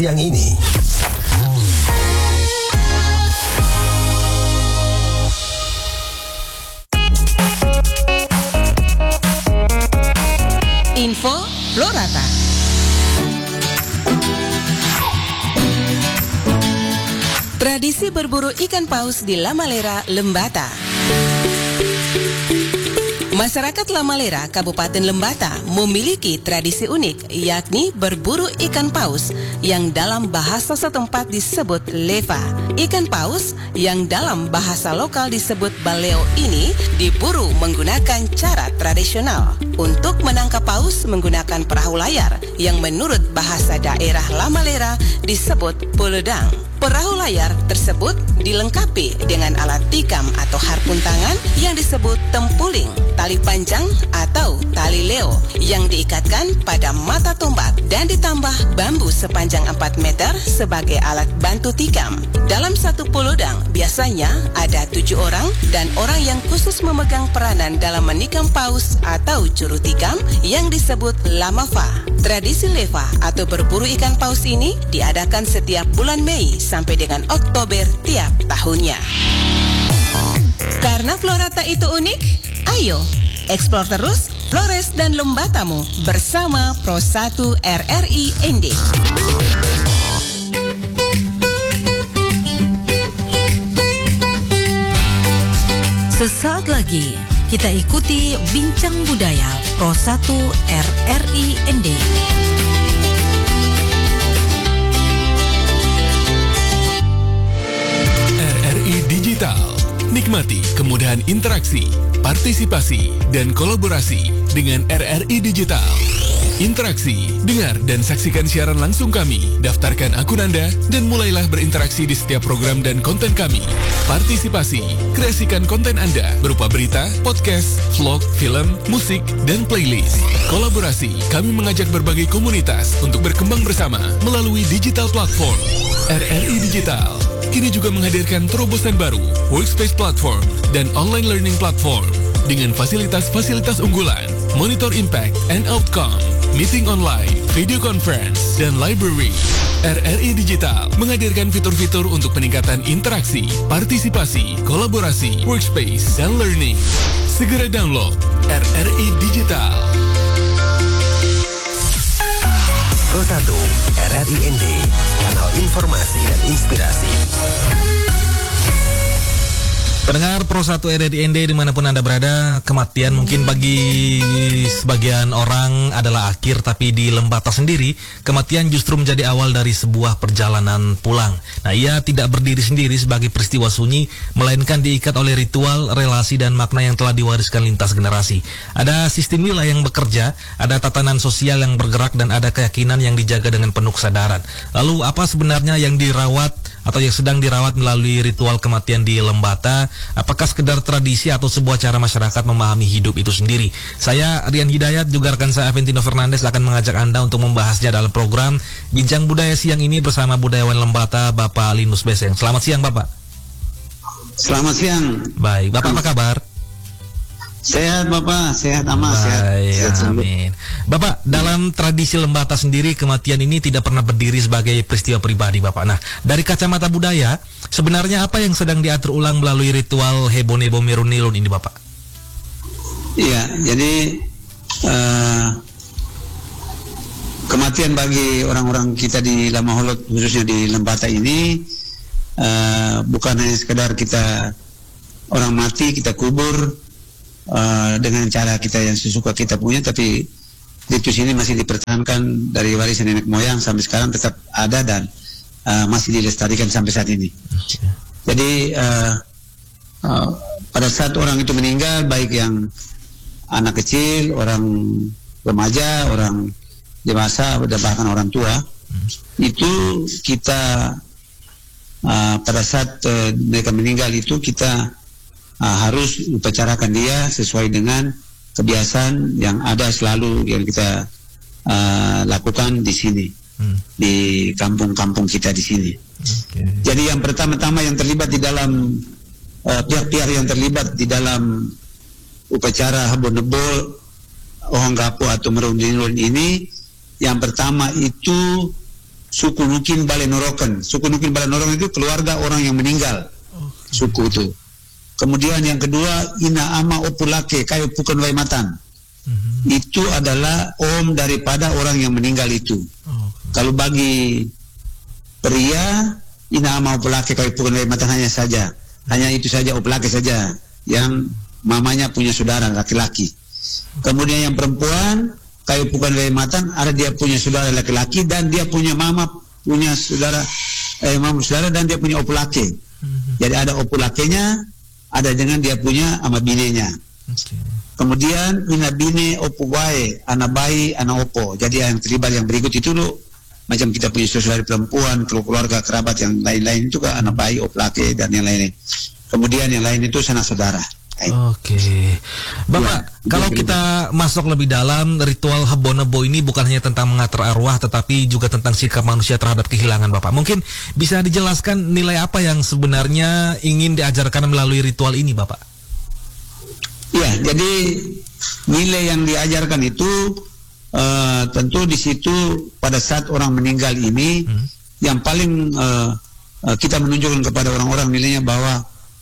siang ini. Info Florata. Tradisi berburu ikan paus di Lamalera, Lembata. Masyarakat Lamalera, Kabupaten Lembata memiliki tradisi unik, yakni berburu ikan paus yang dalam bahasa setempat disebut leva. Ikan paus yang dalam bahasa lokal disebut baleo ini diburu menggunakan cara tradisional. Untuk menangkap paus menggunakan perahu layar yang menurut bahasa daerah Lamalera disebut puledang. Perahu layar tersebut dilengkapi dengan alat tikam atau harpun tangan yang disebut tempuling, tali panjang atau tali leo yang diikatkan pada mata tombak dan ditambah bambu sepanjang 4 meter sebagai alat bantu tikam. Dalam satu puledang biasanya ada 7 orang dan orang yang khusus memegang peranan dalam menikam paus atau juru tikam yang disebut lamafa. Tradisi leva atau berburu ikan paus ini diadakan setiap bulan Mei sampai dengan Oktober tiap tahunnya. Karena Florata itu unik, ayo eksplor terus Flores dan Lembatamu bersama Pro 1 RRI ND. Sesaat lagi kita ikuti Bincang Budaya Pro 1 RRI ND. RRI Digital. Nikmati kemudahan interaksi, partisipasi, dan kolaborasi dengan RRI Digital. Interaksi, dengar dan saksikan siaran langsung kami, daftarkan akun Anda, dan mulailah berinteraksi di setiap program dan konten kami. Partisipasi, kreasikan konten Anda berupa berita, podcast, vlog, film, musik, dan playlist. Kolaborasi, kami mengajak berbagai komunitas untuk berkembang bersama melalui digital platform. RRI Digital kini juga menghadirkan terobosan baru, workspace platform, dan online learning platform dengan fasilitas-fasilitas unggulan, monitor impact and outcome, meeting online, video conference, dan library. RRI Digital menghadirkan fitur-fitur untuk peningkatan interaksi, partisipasi, kolaborasi, workspace, dan learning. Segera download RRI Digital. Pro 1 RRI ND, kanal informasi dan inspirasi. Pendengar Pro 1 RRI ND dimanapun Anda berada, kematian mungkin bagi sebagian orang adalah akhir, tapi di Lembata sendiri, kematian justru menjadi awal dari sebuah perjalanan pulang. Nah, ia tidak berdiri sendiri sebagai peristiwa sunyi, melainkan diikat oleh ritual, relasi, dan makna yang telah diwariskan lintas generasi. Ada sistem wilayah yang bekerja, ada tatanan sosial yang bergerak, dan ada keyakinan yang dijaga dengan penuh kesadaran. Lalu, apa sebenarnya yang dirawat atau yang sedang dirawat melalui ritual kematian di Lembata? Apakah sekedar tradisi atau sebuah cara masyarakat memahami hidup itu sendiri? Saya, Rian Hidayat, juga rekan saya Aventino Fernandes akan mengajak Anda untuk membahasnya dalam program Bincang Budaya siang ini bersama budayawan Lembata, Bapak Linus Beseng. Selamat siang, Bapak. Selamat siang. Baik, Bapak apa kabar? Sehat, Bapak. Sehat, aman. Sehat, amin. Bapak, dalam tradisi Lembata sendiri, kematian ini tidak pernah berdiri sebagai peristiwa pribadi, Bapak. Nah, dari kacamata budaya, sebenarnya apa yang sedang diatur ulang melalui ritual Hebonebo Merunilun ini, Bapak? Iya, jadi kematian bagi orang-orang kita di Lamaholot, khususnya di Lembata ini, bukan hanya sekedar kita orang mati, kita kubur, dengan cara kita yang sesuka kita punya, tapi ritus ini masih dipertahankan dari warisan nenek moyang sampai sekarang, tetap ada dan masih dilestarikan sampai saat ini. Jadi pada saat orang itu meninggal, baik yang anak kecil, orang remaja, orang dewasa, dan bahkan orang tua, itu kita pada saat mereka meninggal itu kita harus upacarakan dia sesuai dengan kebiasaan yang ada selalu yang kita lakukan di sini, di kampung-kampung kita di sini. Jadi yang pertama-tama yang terlibat di dalam pihak-pihak yang terlibat di dalam upacara Habonebol, Ohong Gapo atau Merunilun ini, yang pertama itu suku Nukin Balenoroken. Suku Nukin Balenoroken itu keluarga orang yang meninggal, suku itu. Kemudian yang kedua, Ina Ama Opulake Kayo Puken Waimatan. Itu adalah om daripada orang yang meninggal itu. Kalau bagi pria, Ina Ama Opulake Kayo Puken Waimatan hanya itu saja, Opulake saja yang mamanya punya saudara laki-laki. Kemudian yang perempuan, Kayo Puken Waimatan, ada dia punya saudara laki-laki dan dia punya mama punya saudara dan dia punya Opulake. Jadi ada Opulakenya, ada dengan dia punya ama binenya. Kemudian Ina Bine Opuwae, anak bayi, anak opo. Jadi yang terlibat yang berikut itu loh, macam kita punya saudara perempuan, keluarga kerabat yang lain-lain itu kan anak bayi, Oplake dan yang lain. Kemudian yang lain itu sanak saudara. Oke, Bapak, kalau kita masuk lebih dalam, ritual Habbo-Nebo ini bukan hanya tentang mengatur arwah, tetapi juga tentang sikap manusia terhadap kehilangan, Bapak. Mungkin bisa dijelaskan nilai apa yang sebenarnya ingin diajarkan melalui ritual ini, Bapak? Ya, jadi nilai yang diajarkan itu tentu di situ pada saat orang meninggal ini, yang paling kita menunjukkan kepada orang-orang nilainya bahwa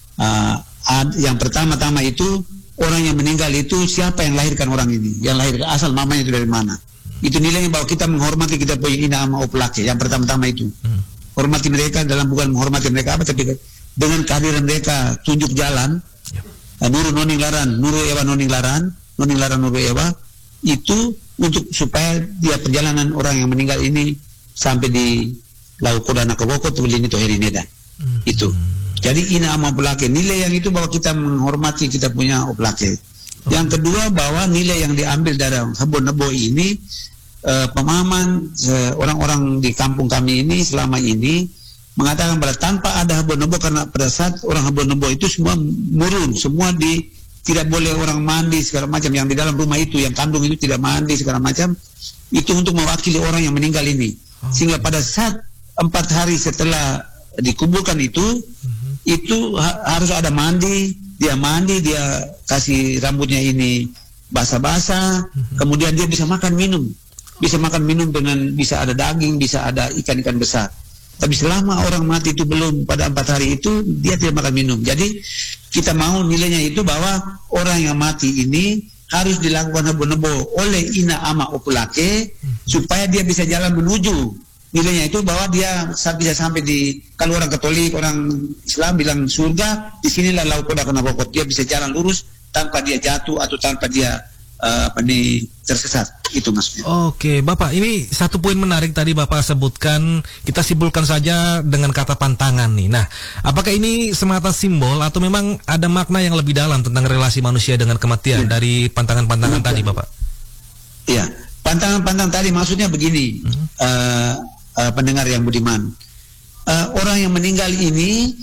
yang pertama-tama itu orang yang meninggal itu siapa yang lahirkan orang ini, yang lahir asal mamanya itu dari mana. Itu nilainya bahwa kita menghormati kita punya Ina Ama Opulake. Yang pertama-tama itu hormati mereka dalam bukan menghormati mereka apa, tapi dengan kehadiran mereka tunjuk jalan. Nuru noning laran, nuru ewa noning laran nuru ewa, itu untuk supaya dia perjalanan orang yang meninggal ini sampai di Laukoda Nakawoko Tulini Toherineda. Itu. Jadi Ina Ama Opulake, nilai yang itu bahwa kita menghormati kita punya Opulake. Yang kedua bahwa nilai yang diambil dari Habbo-Nebo ini, pemahaman orang-orang di kampung kami ini selama ini mengatakan bahwa tanpa ada Habbo-Nebo, karena pada saat orang Habbo-Nebo itu semua murun, semua tidak boleh orang mandi segala macam, yang di dalam rumah itu, yang kandung itu tidak mandi segala macam, itu untuk mewakili orang yang meninggal ini. Sehingga pada saat 4 hari setelah dikuburkan itu harus ada mandi, dia kasih rambutnya ini basah-basah, kemudian dia bisa makan minum dengan bisa ada daging, bisa ada ikan-ikan besar. Tapi selama orang mati itu belum pada 4 hari itu dia tidak makan minum. Jadi kita mau nilainya itu bahwa orang yang mati ini harus dilakukan Habbo-Nebo oleh Ina Ama Opulake supaya dia bisa jalan menuju. Nilainya itu bahwa dia bisa sampai kalau orang Katolik, orang Islam bilang surga, disinilah Laukoda Kanabokot. Dia bisa jalan lurus tanpa dia jatuh atau tanpa dia tersesat. Itu maksudnya. Oke, Bapak, ini satu poin menarik tadi Bapak sebutkan, kita simpulkan saja dengan kata pantangan nih. Nah, apakah ini semata simbol atau memang ada makna yang lebih dalam tentang relasi manusia dengan kematian dari pantangan-pantangan tadi, Bapak? Iya, pantangan-pantangan tadi maksudnya begini. Pendengar yang budiman, orang yang meninggal ini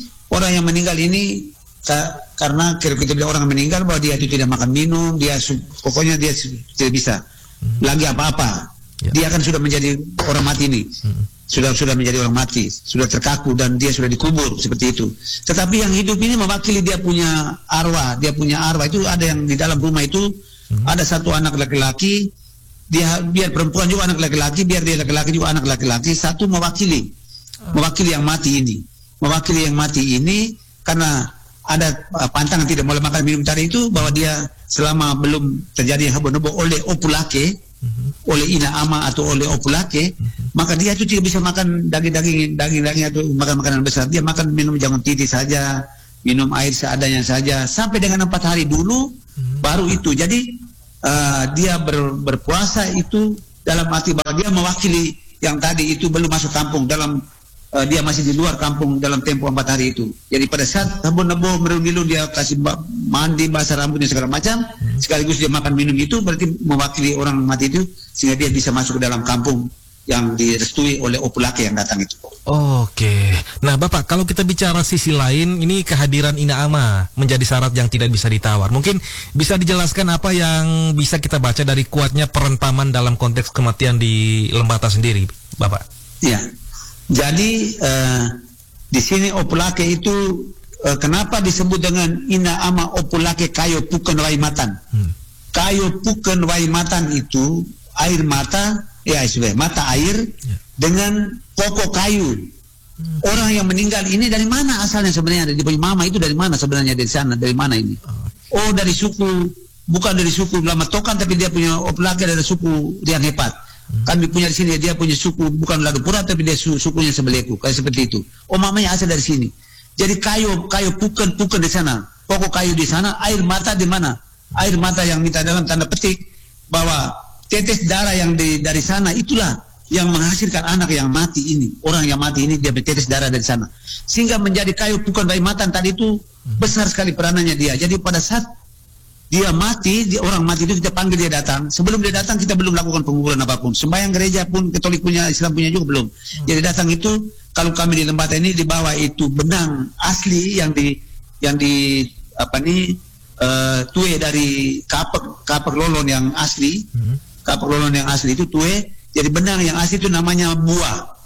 karena kita bilang orang meninggal bahwa dia itu tidak makan minum, pokoknya dia tidak bisa lagi apa-apa. Dia kan sudah menjadi orang mati ini, sudah menjadi orang mati, sudah terkaku dan dia sudah dikubur seperti itu. Tetapi yang hidup ini mewakili dia punya arwah itu ada yang di dalam rumah itu ada satu anak laki-laki. Dia biar perempuan juga anak laki-laki, biar dia laki-laki juga anak laki-laki, satu mewakili yang mati ini karena ada pantangan tidak boleh makan minum tadi itu, bahwa dia selama belum terjadi Habbo-Nebo oleh Opulake, oleh Ina Ama atau oleh Opulake, maka dia itu tidak bisa makan daging atau makan makanan besar. Dia makan minum jangan titis saja, minum air seadanya saja sampai dengan 4 hari dulu, baru itu. Jadi dia berpuasa itu dalam arti bahwa dia mewakili yang tadi itu belum masuk kampung, dia masih di luar kampung dalam tempo 4 hari itu. Jadi pada saat Habbo-Nebo merungilu, dia kasih mandi, basah rambutnya segala macam, sekaligus dia makan minum, itu berarti mewakili orang mati itu, sehingga dia bisa masuk ke dalam kampung yang direstui oleh Opulake yang datang itu. Oke. Nah, Bapak, kalau kita bicara sisi lain, ini kehadiran Ina Ama menjadi syarat yang tidak bisa ditawar. Mungkin bisa dijelaskan apa yang bisa kita baca dari kuatnya perentaman dalam konteks kematian di Lembata sendiri, Bapak? Ya. Jadi di sini Opulake itu kenapa disebut dengan Ina Ama Opulake Kayo Puken Waimatan? Kayo Puken Waimatan itu air mata mata air dengan pokok kayu. Orang yang meninggal ini dari mana asalnya sebenarnya? Dia punya mama itu dari mana sebenarnya, dari sana, dari mana ini? Oh, dari suku, bukan dari suku Lama Tokan, tapi dia punya Opelake dari suku Rian Hepat. Kami punya di sini, dia punya suku bukan Ladupura, tapi dia sukunya Sebeleku, kayak seperti itu. Oh, mamanya asal dari sini. Jadi kayu puken di sana, pokok kayu di sana, air mata di mana? Air mata yang minta dalam tanda petik bahwa tetes darah yang dari sana itulah yang menghasilkan anak yang mati ini. Orang yang mati ini dia bertetes darah dari sana. Sehingga menjadi kayu puken bayi matan tadi itu besar sekali peranannya dia. Jadi pada saat dia mati, orang mati itu kita panggil dia datang. Sebelum dia datang kita belum lakukan penguburan apapun. Sembahyang gereja pun, Katolik punya, Islam punya juga belum. Jadi datang itu, kalau kami di Lembata ini di bawah itu benang asli yang di tue dari kapak lolon yang asli. Kapak lolon yang asli itu tue. Jadi benang yang asli itu namanya buah.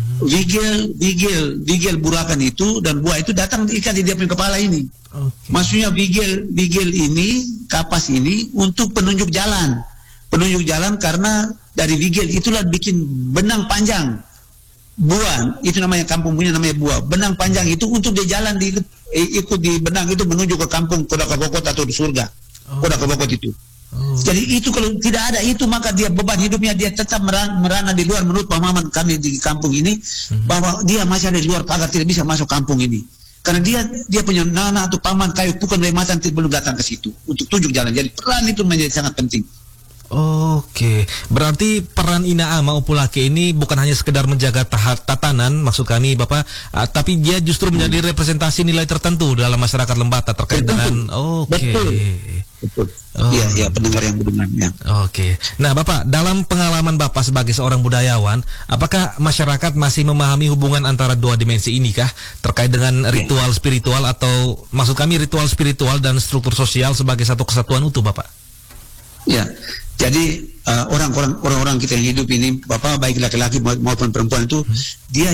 Bigel burakan itu, dan buah itu datang ikat di dia punya kepala ini. Maksudnya bigel ini, kapas ini untuk penunjuk jalan karena dari bigel itulah bikin benang panjang. Buah itu namanya, kampung punya namanya buah. Benang panjang itu untuk dia jalan ikut di benang itu menuju ke kampung Kodakabokot atau di surga. Kodakabokot itu. Jadi itu kalau tidak ada itu, maka dia beban hidupnya dia tetap merana di luar. Menurut pemahaman kami di kampung ini, bahwa dia masih ada di luar pagar, tidak bisa masuk kampung ini. Karena dia punya nana atau paman kayu bukan dari matan belum datang ke situ untuk tunjuk jalan. Jadi peran itu menjadi sangat penting. Oke, berarti peran Ina Ama Opulake ini bukan hanya sekedar menjaga tatanan, maksud kami Bapak, tapi dia justru menjadi representasi nilai tertentu dalam masyarakat Lembata terkait dengan. Betul. Iya, pendengar yang berdengarnya. Oke. Nah, Bapak, dalam pengalaman Bapak sebagai seorang budayawan, apakah masyarakat masih memahami hubungan antara dua dimensi ini kah terkait dengan ritual spiritual, atau maksud kami ritual spiritual dan struktur sosial sebagai satu kesatuan utuh, Bapak? Ya. Jadi orang-orang kita yang hidup ini, Bapak, baik laki-laki maupun perempuan itu, dia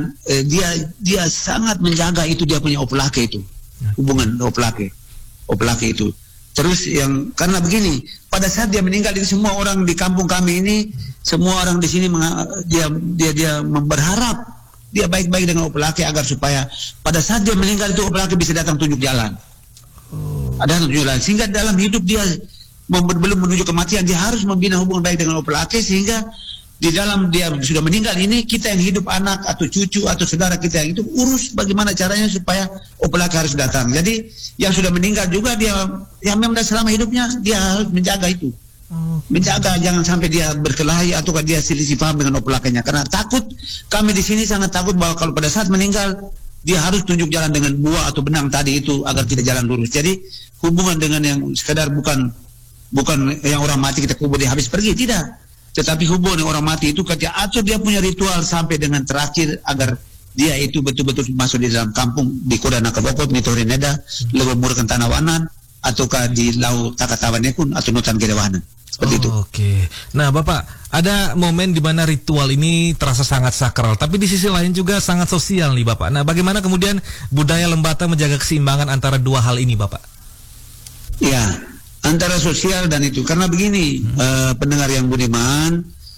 sangat menjaga itu, dia punya Opelake itu, hubungan Opelake itu. Terus karena begini, pada saat dia meninggal itu semua orang di kampung kami ini, semua orang di sini dia berharap dia baik-baik dengan Opelake agar supaya pada saat dia meninggal itu Opelake bisa datang tunjuk jalan. Ada tunjuk jalan, sehingga dalam hidup dia belum menuju kematian, dia harus membina hubungan baik dengan Opelake, sehingga di dalam dia sudah meninggal ini, kita yang hidup, anak atau cucu atau saudara kita yang itu urus bagaimana caranya supaya Opelake harus datang. Jadi yang sudah meninggal juga dia yang memang selama hidupnya dia harus menjaga itu. Menjaga jangan sampai dia berkelahi atau dia selisih paham dengan Opelakenya, karena takut, kami di sini sangat takut bahwa kalau pada saat meninggal dia harus tunjuk jalan dengan buah atau benang tadi itu agar kita jalan lurus. Jadi hubungan dengan yang sekedar bukan yang orang mati kita kubur dia habis pergi, tidak. Tetapi hubungan dengan orang mati itu ketika atau dia punya ritual sampai dengan terakhir agar dia itu betul-betul masuk di dalam kampung di Kodakabokot, Mitori Neda, Lebomurkan Tanah Wanan, ataukah di Lau Takatawanekun atau Nutan Gedewanan. Seperti itu. Oke. Nah, Bapak, ada momen di mana ritual ini terasa sangat sakral, tapi di sisi lain juga sangat sosial nih, Bapak. Nah, bagaimana kemudian budaya Lembata menjaga keseimbangan antara dua hal ini, Bapak? Ya, antara sosial dan itu, karena begini, pendengar yang budiman,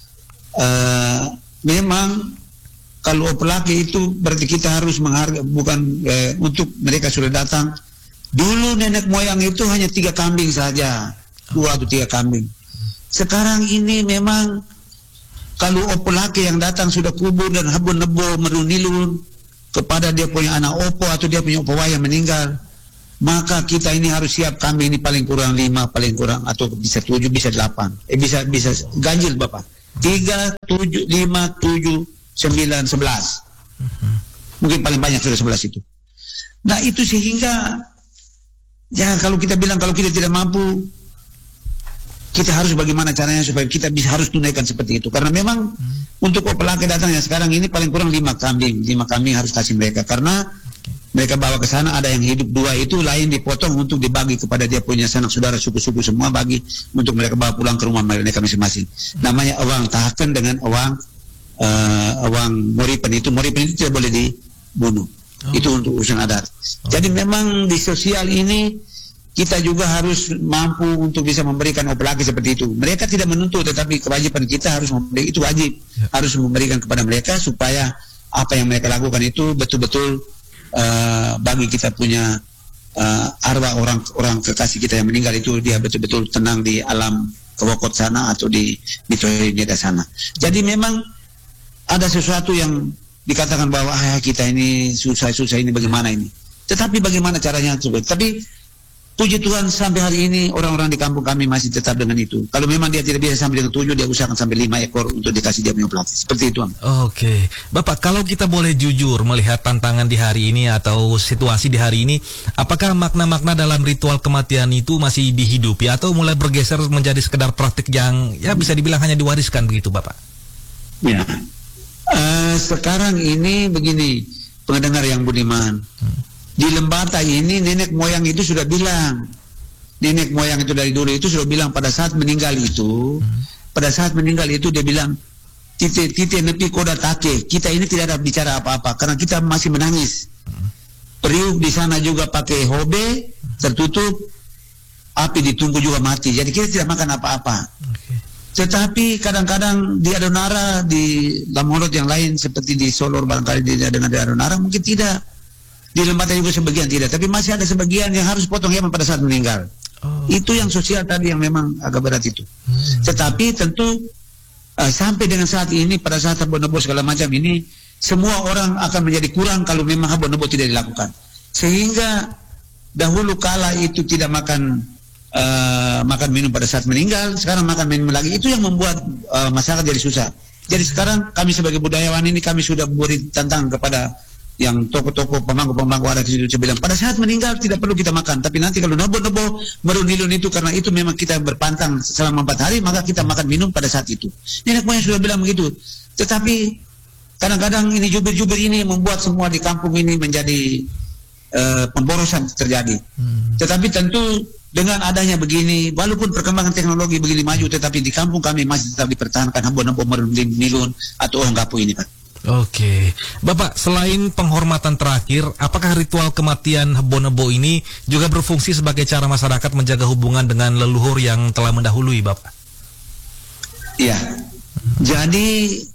memang kalau Opelake itu berarti kita harus menghargai, bukan untuk mereka sudah datang. Dulu nenek moyang itu hanya 3 kambing saja, 2 atau 3 kambing. Sekarang ini memang kalau Opelake yang datang sudah kubur dan habun nebo merunilun kepada dia punya anak opo atau dia punya opo yang meninggal, maka kita ini harus siap kambing ini paling kurang 5, paling kurang atau bisa 7, bisa 8. Bisa ganjil Bapak. 3, 7, 5, 7, 9, 11. Mungkin paling banyak sudah 11 itu. Nah, itu sehingga ya kalau kita bilang kalau kita tidak mampu, kita harus bagaimana caranya supaya kita bisa harus tunaikan seperti itu. Karena memang untuk Opelake datangnya sekarang ini paling kurang 5 kambing. 5 kambing harus kasih mereka, karena mereka bawa ke sana, ada yang hidup 2 itu, lain dipotong untuk dibagi kepada dia punya sanak saudara, suku-suku semua, bagi untuk mereka bawa pulang ke rumah mereka masing-masing. Namanya awang tahaken dengan awang moripen itu tidak boleh dibunuh. Itu untuk urusan adat. Jadi memang di sosial ini kita juga harus mampu untuk bisa memberikan apalagi seperti itu. Mereka tidak menuntut, tetapi kewajiban kita harus memberi, itu wajib, harus memberikan kepada mereka supaya apa yang mereka lakukan itu betul-betul bagi kita punya arwah orang kekasih kita yang meninggal itu, dia betul-betul tenang di alam kewokot sana atau di Toyota sana. Jadi memang ada sesuatu yang dikatakan bahwa kita ini susah ini bagaimana ini. Tetapi bagaimana caranya? Tapi puji Tuhan sampai hari ini orang-orang di kampung kami masih tetap dengan itu. Kalau memang dia tidak bisa sampai dengan 7, dia usahakan sampai 5 ekor untuk dikasih dia punya pelatih. Seperti itu. Oke. Bapak, kalau kita boleh jujur melihat tantangan di hari ini atau situasi di hari ini, apakah makna-makna dalam ritual kematian itu masih dihidupi atau mulai bergeser menjadi sekedar praktik yang ya bisa dibilang hanya diwariskan begitu, Bapak? Ya. Sekarang ini begini, pendengar yang budiman. Di Lembata ini nenek moyang itu sudah bilang, nenek moyang itu dari dulu itu sudah bilang pada saat meninggal itu, dia bilang tite nepi koda take, kita ini tidak ada bicara apa-apa karena kita masih menangis. Periuk di sana juga pakai hobe tertutup, api ditunggu juga mati, jadi kita tidak makan apa-apa. Tetapi kadang-kadang di Adonara, di Lamolot yang lain seperti di Solor barangkali dengan di Adonara mungkin tidak. Di Lembata juga sebagian tidak, tapi masih ada sebagian yang harus potong hewan pada saat meninggal. Itu yang sosial tadi yang memang agak berat itu. Tetapi tentu sampai dengan saat ini pada saat Habon-Nebo segala macam ini, semua orang akan menjadi kurang kalau memang Habon-Nebo tidak dilakukan. Sehingga dahulu kala itu tidak makan minum pada saat meninggal, sekarang makan minum lagi. Itu yang membuat masyarakat jadi susah. Jadi sekarang kami sebagai budayawan ini kami sudah beri tantangan kepada yang toko-toko pemangku ada di situ bilang pada saat meninggal tidak perlu kita makan, tapi nanti kalau nobo merunilun itu karena itu memang kita berpantang selama 4 hari maka kita makan minum pada saat itu. Nenek moyang sudah bilang begitu. Tetapi kadang-kadang ini jubir-jubir ini membuat semua di kampung ini menjadi pemborosan terjadi. Tetapi tentu dengan adanya begini, walaupun perkembangan teknologi begini maju, tetapi di kampung kami masih tetap dipertahankan Habon-Nebo merunilun atau orang gapu ini, Pak. Oke, Bapak, selain penghormatan terakhir, apakah ritual kematian Habon-Nebo ini juga berfungsi sebagai cara masyarakat menjaga hubungan dengan leluhur yang telah mendahului, Bapak? Iya, jadi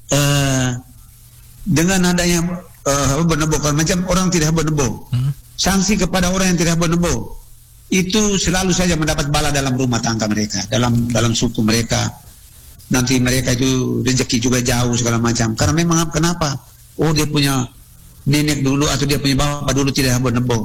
dengan adanya Habon-Nebo, macam orang tidak Habon-Nebo, sanksi kepada orang yang tidak Habon-Nebo itu selalu saja mendapat bala dalam rumah tangga mereka, dalam suku mereka. Nanti mereka itu rezeki juga jauh segala macam. Karena memang kenapa? Oh, dia punya nenek dulu atau dia punya bapak dulu tidak Habon-Nebo.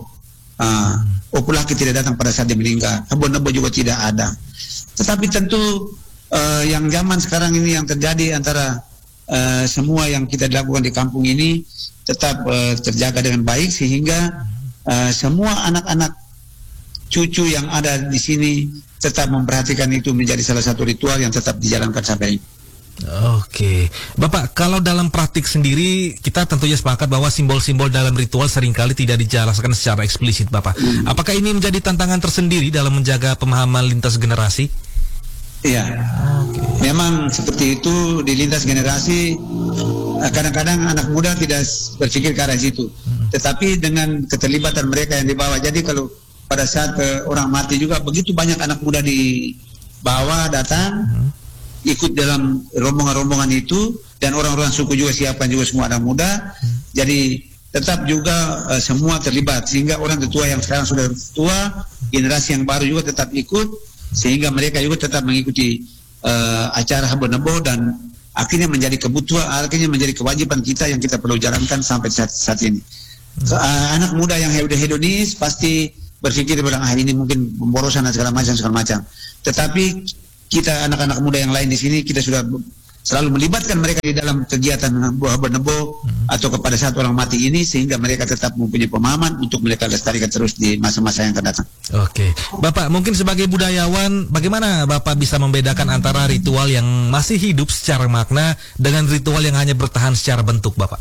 Laki tidak datang pada saat dia meninggal. Habon-Nebo juga tidak ada. Tetapi tentu yang zaman sekarang ini yang terjadi antara semua yang kita lakukan di kampung ini tetap terjaga dengan baik sehingga semua anak-anak cucu yang ada di sini tetap memperhatikan itu menjadi salah satu ritual yang tetap dijalankan sampai ini. Oke, Bapak, kalau dalam praktik sendiri kita tentunya sepakat bahwa simbol-simbol dalam ritual seringkali tidak dijelaskan secara eksplisit, Bapak. Apakah ini menjadi tantangan tersendiri dalam menjaga pemahaman lintas generasi? Iya, memang seperti itu di lintas generasi. Kadang-kadang anak muda tidak berpikir ke arah situ, tetapi dengan keterlibatan mereka yang dibawa. Jadi kalau pada saat orang mati juga begitu banyak anak muda dibawa datang ikut dalam rombongan-rombongan itu, dan orang-orang suku juga siapkan juga semua anak muda. Jadi tetap juga semua terlibat sehingga orang tua yang sekarang sudah tua, generasi yang baru juga tetap ikut sehingga mereka juga tetap mengikuti acara Habon-Nebo dan akhirnya menjadi kebutuhan, akhirnya menjadi kewajiban kita yang kita perlu jalankan sampai saat ini. Anak muda yang hedonis pasti berpikir bilang ini mungkin pemborosan dan segala macam. Tetapi kita anak-anak muda yang lain di sini kita sudah selalu melibatkan mereka di dalam kegiatan Habon-Nebo atau kepada saat orang mati ini sehingga mereka tetap mempunyai pemahaman untuk mereka lestarikan terus di masa-masa yang akan datang. Oke, Bapak, mungkin sebagai budayawan bagaimana Bapak bisa membedakan antara ritual yang masih hidup secara makna dengan ritual yang hanya bertahan secara bentuk, Bapak?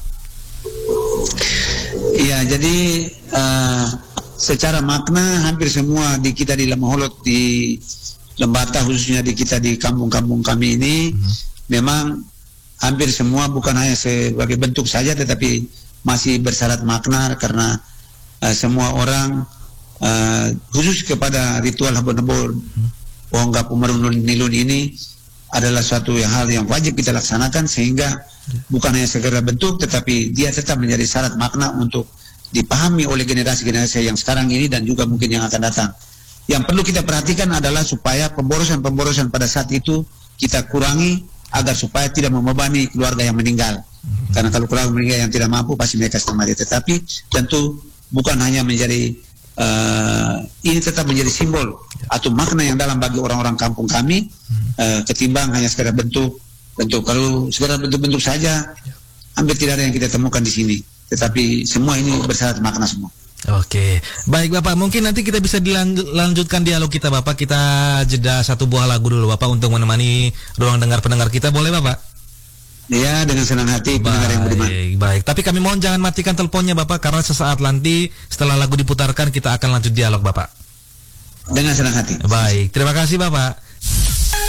Iya, jadi secara makna hampir semua di kita di Lamaholot, di Lembata khususnya di kita di kampung-kampung kami ini memang hampir semua bukan hanya sebagai bentuk saja tetapi masih bersyarat makna karena semua orang khusus kepada ritual Habon-Habon Ponggap Umarun Nilun ini adalah suatu hal yang wajib kita laksanakan, sehingga bukan hanya segera bentuk, tetapi dia tetap menjadi syarat makna untuk dipahami oleh generasi-generasi yang sekarang ini dan juga mungkin yang akan datang. Yang perlu kita perhatikan adalah supaya pemborosan-pemborosan pada saat itu kita kurangi, agar supaya tidak membebani keluarga yang meninggal. Karena kalau keluarga meninggal yang tidak mampu, pasti mereka setengah mati. Tetapi tentu bukan hanya menjadi ini tetap menjadi simbol atau makna yang dalam bagi orang-orang kampung kami, ketimbang hanya sekedar bentuk. Kalau sekedar bentuk-bentuk saja, hampir tidak ada yang kita temukan di sini. Tetapi semua ini bersyarat makna semua. Oke, baik Bapak, mungkin nanti kita bisa dilanjutkan dialog kita Bapak. Kita jeda satu buah lagu dulu Bapak untuk menemani ruang dengar pendengar kita, boleh Bapak? Ya, dengan senang hati pendengar yang budiman. Baik, tapi kami mohon jangan matikan teleponnya Bapak, karena sesaat nanti setelah lagu diputarkan kita akan lanjut dialog Bapak. Dengan senang hati. Baik, terima kasih Bapak.